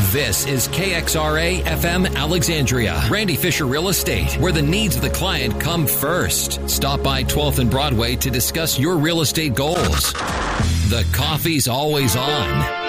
This is KXRA FM Alexandria, Randy Fisher Real Estate, where the needs of the client come first. Stop by 12th and Broadway to discuss your real estate goals. The coffee's always on.